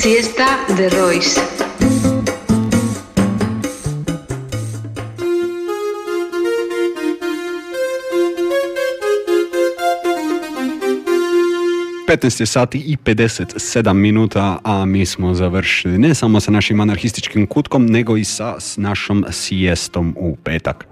Siesta de Royce. Je sati i 57 minuta, a mi smo završili ne samo sa našim anarhističkim kutkom, nego i sa našom sijestom u petak.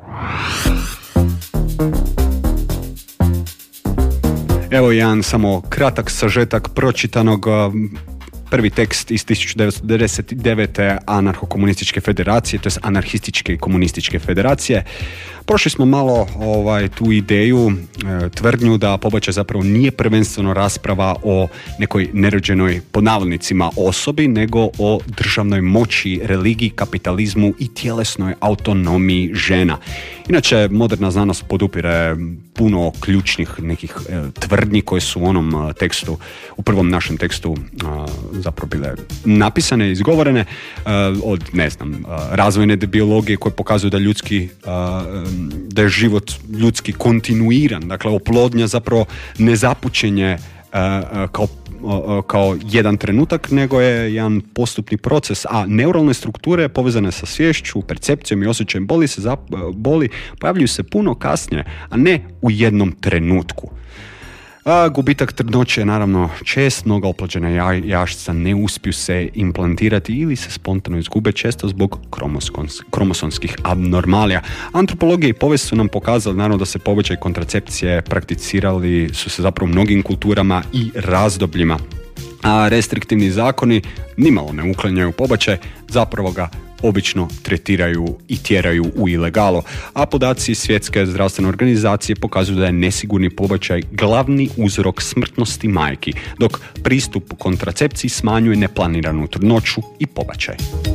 Evo jedan samo kratak sažetak pročitanog. Prvi tekst iz 1999. anarho-komunističke federacije, to je anarhističke i komunističke federacije. Prošli smo malo tu ideju, tvrdnju da pobačaj zapravo nije prvenstveno rasprava o nekoj nerođenoj, pod navodnicima, osobi, nego o državnoj moći, religiji, kapitalizmu i tjelesnoj autonomiji žena. Inače, moderna znanost podupire puno ključnih nekih tvrdnji koje su u onom tekstu, u prvom našem tekstu zapravo bile napisane, izgovorene, od, razvojne biologije koje pokazuju da da je život ljudski kontinuiran, dakle oplodnja zapravo ne započinje kao jedan trenutak, nego je jedan postupni proces, a neuralne strukture povezane sa sviješću, percepcijom i osjećajem boli pojavljuju se puno kasnije, a ne u jednom trenutku. Gubitak trudnoće je naravno čest, mnoga oplođena jašca ne uspiju se implantirati ili se spontano izgube, često zbog kromosomskih abnormalija. Antropologija i povijest su nam pokazali naravno da se pobačaj i kontracepcije prakticirali su se zapravo mnogim kulturama i razdobljima. A restriktivni zakoni nimalo ne uklanjaju pobačaj, zapravo ga obično tretiraju i tjeraju u ilegalu, a podaci Svjetske zdravstvene organizacije pokazuju da je nesigurni pobačaj glavni uzrok smrtnosti majki, dok pristup kontracepciji smanjuje neplaniranu trudnoću i pobačaj.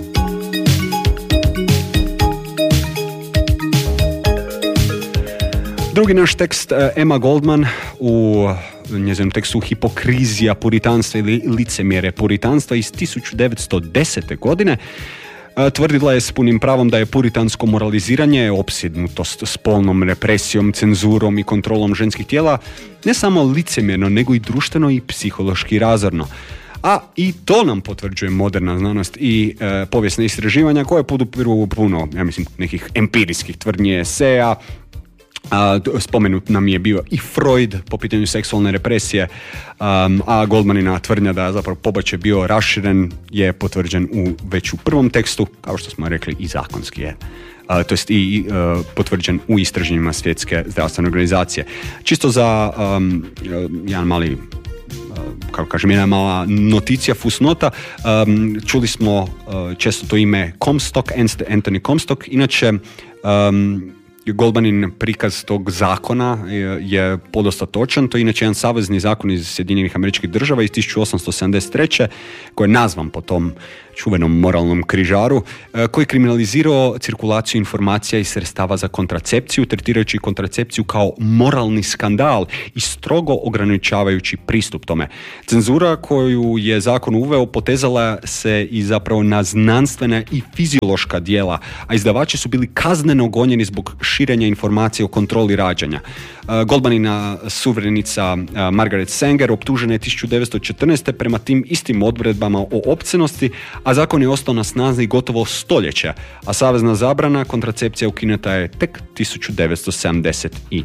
Drugi naš tekst, Emma Goldman u njezinom tekstu Hipokrizija puritanstva ili licemjere puritanstva iz 1910. godine tvrdila je s punim pravom da je puritansko moraliziranje, opsjednutost spolnom represijom, cenzurom i kontrolom ženskih tijela ne samo licemjerno, nego i društveno i psihološki razorno. A i to nam potvrđuje moderna znanost i povijesne istraživanja koje podupiru puno, nekih empirijskih tvrdnji, eseja. Spomenut nam je bio i Freud po pitanju seksualne represije, a Goldmanina tvrdnja da zapravo pobačaj bio raširen je potvrđen već u prvom tekstu, kao što smo rekli i zakonski je. To jest i potvrđen u istraživanjima Svjetske zdravstvene organizacije. Čisto za jedan mali, kako kažem, jedna mala noticija, fusnota, čuli smo često to ime Comstock, Anthony Comstock, inače Goldmanin prikaz tog zakona je podosta točan. To je inače jedan savezni zakon iz Sjedinjenih Američkih Država iz 1873. koji je nazvan po tom čuvenom moralnom križaru, koji je kriminalizirao cirkulaciju informacija i sredstava za kontracepciju, tretirajući kontracepciju kao moralni skandal i strogo ograničavajući pristup tome. Cenzura koju je zakon uveo potezala se i zapravo na znanstvena i fiziološka djela, a izdavači su bili kazneno gonjeni zbog širenja informacija o kontroli rađanja. Goldmanina suvremenica Margaret Sanger optužena je 1914. prema tim istim odredbama o opcenosti, a zakon je ostao na snazi gotovo stoljeća, a savezna zabrana kontracepcija ukinuta je tek 1971.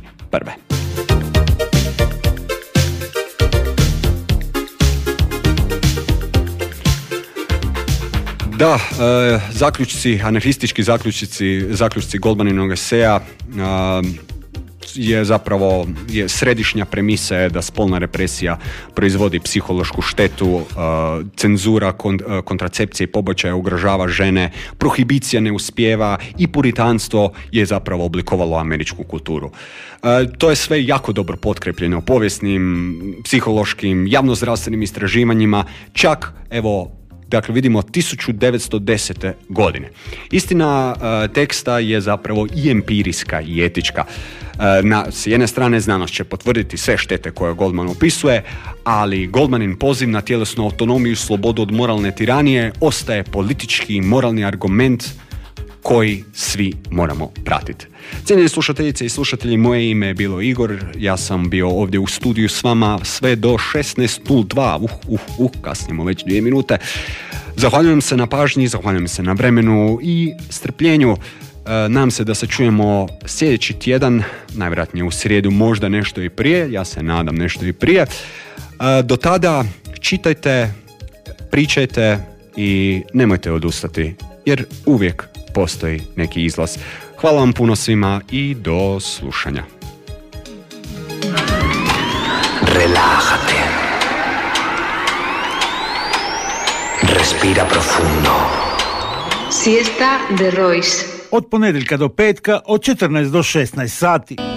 Da, anarhistički zaključci Goldmaninog eseja je zapravo središnja premisa je da spolna represija proizvodi psihološku štetu, cenzura kontracepcije i pobačaja ugrožava žene, prohibicija ne uspijeva i puritanstvo je zapravo oblikovalo američku kulturu. To je sve jako dobro potkrepljeno povijesnim, psihološkim, javnozdravstvenim istraživanjima, čak dakle, vidimo 1910. godine. Istina teksta je zapravo i empirijska i etička. S jedne strane znanost će potvrditi sve štete koje Goldman opisuje, ali Goldmanin poziv na tjelesnu autonomiju i slobodu od moralne tiranije ostaje politički i moralni argument koji svi moramo pratiti. Cijenjeni slušateljice i slušatelji, moje ime je bilo Igor, ja sam bio ovdje u studiju s vama sve do 16:02, kasnimo već 2 minute. Zahvaljujem se na pažnji, zahvaljujem se na vremenu i strpljenju. Nadam se da se čujemo sljedeći tjedan, najvjerojatnije u srijedu, možda nešto i prije, ja se nadam nešto i prije. Do tada čitajte, pričajte i nemojte odustati, jer uvijek postoji neki izlaz. Hvala vam puno svima i do slušanja. Relájate. Respira profundo. Siesta de Royce. Od ponedjeljka do petka od 14 do 16 sati.